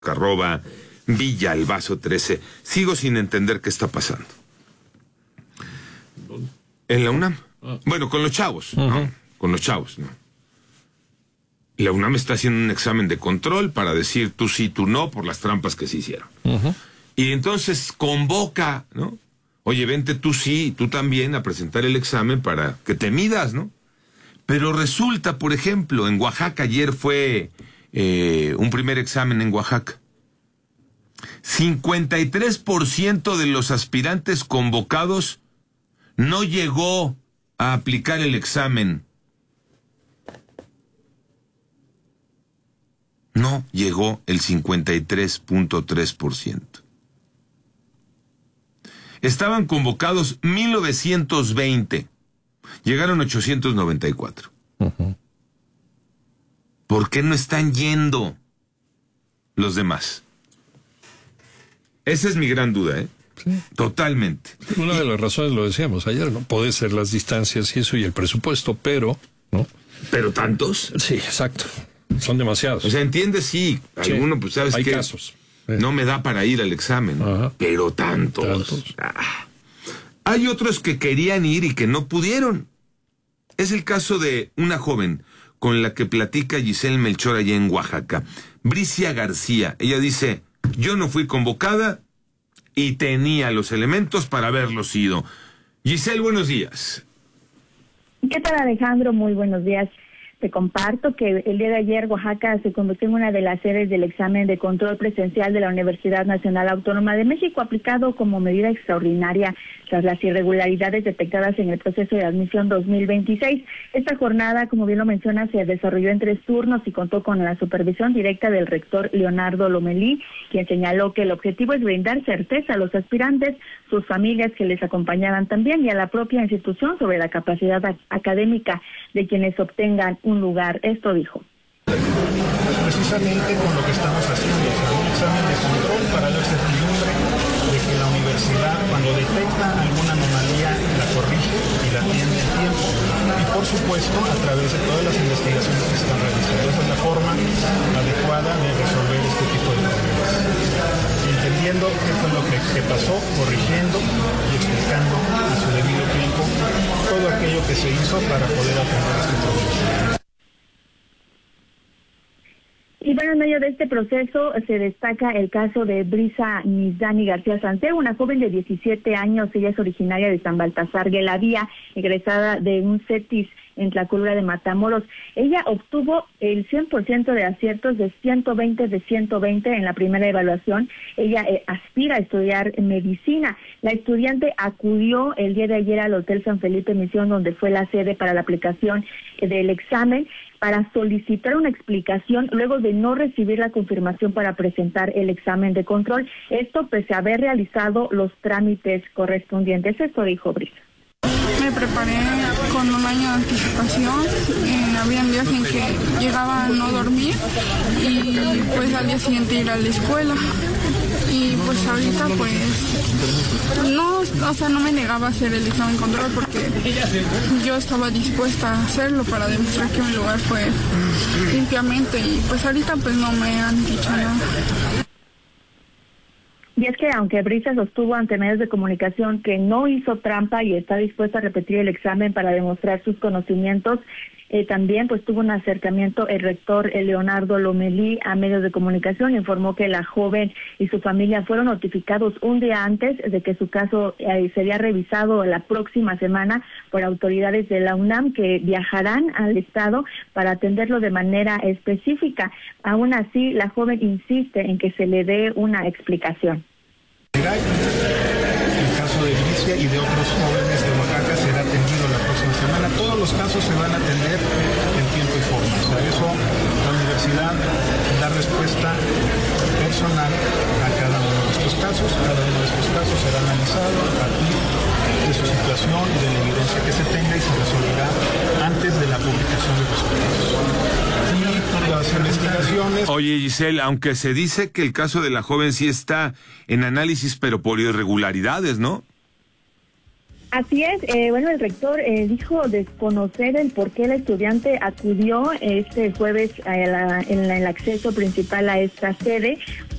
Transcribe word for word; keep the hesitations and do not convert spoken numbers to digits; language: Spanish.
arroba Villalbazo trece. Sigo sin entender qué está pasando. ¿En la UNAM? Bueno, con los chavos, ¿no? Uh-huh. Con los chavos, ¿no? La UNAM está haciendo un examen de control para decir tú sí, tú no, por las trampas que se hicieron. Uh-huh. Y entonces convoca, ¿no? Oye, vente tú sí, tú también a presentar el examen para que te midas, ¿no? Pero resulta, por ejemplo, en Oaxaca ayer fue eh, un primer examen en Oaxaca. cincuenta y tres por ciento de los aspirantes convocados no llegó a aplicar el examen. No llegó el cincuenta y tres punto tres por ciento. Estaban convocados mil novecientos veinte. Llegaron ochocientos noventa y cuatro. Uh-huh. ¿Por qué no están yendo los demás? Esa es mi gran duda, ¿eh? Sí. Totalmente. Una de las razones, lo decíamos ayer, ¿no? Puede ser las distancias y eso y el presupuesto, pero, ¿no? ¿Pero tantos? Sí, exacto. Son demasiados. O sea, entiendes, sí. sí. Alguno, pues, ¿sabes Hay qué? casos. No me da para ir al examen. Ajá. Pero tantos. tantos. Ah. Hay otros que querían ir y que no pudieron. Es el caso de una joven con la que platica Giselle Melchor allá en Oaxaca. Bricia García. Ella dice, yo no fui convocada y tenía los elementos para haberlo sido. Giselle, buenos días. ¿Qué tal, Alejandro? Muy buenos días. Te comparto que el día de ayer Oaxaca se convirtió en una de las sedes del examen de control presencial de la Universidad Nacional Autónoma de México, aplicado como medida extraordinaria tras las irregularidades detectadas en el proceso de admisión dos mil veintiséis. Esta jornada, como bien lo menciona, se desarrolló en tres turnos y contó con la supervisión directa del rector Leonardo Lomelí, quien señaló que el objetivo es brindar certeza a los aspirantes, sus familias que les acompañaban también y a la propia institución sobre la capacidad académica de quienes obtengan un lugar. Esto dijo. Precisamente con lo que estamos haciendo, un examen de control para dar certidumbre de que la universidad, cuando detecta alguna anomalía, la corrige y la atiende en tiempo. Y por supuesto, a través de todas las investigaciones que se están realizando. Esa es la forma adecuada de resolver este tipo de problemas. Entendiendo qué fue lo que, que pasó, corrigiendo y explicando a su debido tiempo todo aquello que se hizo para poder atender este problema. Y bueno, en medio de este proceso se destaca el caso de Brisa Nizani García Santiago, una joven de diecisiete años. Ella es originaria de San Baltasar Guelavía, egresada de un CETIS en Tlacolula de Matamoros. Ella obtuvo el cien por ciento de aciertos de ciento veinte de ciento veinte en la primera evaluación. Ella eh, aspira a estudiar medicina. La estudiante acudió el día de ayer al Hotel San Felipe Misión, donde fue la sede para la aplicación eh, del examen, para solicitar una explicación luego de no recibir la confirmación para presentar el examen de control. Esto pese a haber realizado los trámites correspondientes. Esto dijo Brisa. Me preparé con un año de anticipación, eh, habían días en que llegaba a no dormir y pues al día siguiente ir a la escuela. Y pues ahorita pues no, o sea, no me negaba a hacer el examen de control porque yo estaba dispuesta a hacerlo para demostrar que mi lugar fue limpiamente y pues ahorita pues no me han dicho nada. Y es que aunque Brisa sostuvo ante medios de comunicación que no hizo trampa y está dispuesta a repetir el examen para demostrar sus conocimientos, eh, también pues tuvo un acercamiento el rector el Leonardo Lomelí a medios de comunicación. Informó que la joven y su familia fueron notificados un día antes de que su caso eh, sería revisado la próxima semana por autoridades de la UNAM, que viajarán al estado para atenderlo de manera específica. Aún así, la joven insiste en que se le dé una explicación. El caso de Bricia y de otros jóvenes de Oaxaca será atendido la próxima semana. Todos los casos se van a atender en tiempo y forma. Por eso la universidad da respuesta personal a cada uno de estos casos. Cada uno de estos casos será analizado a partir de su situación y de la evidencia que se tenga y se resolverá antes de la publicación de los casos. Las investigaciones. Oye, Giselle, aunque se dice que el caso de la joven sí está en análisis, pero por irregularidades, ¿no? Así es, eh, bueno, el rector eh, dijo desconocer el por qué el estudiante acudió este jueves a la, en, la, en el acceso principal a esta sede.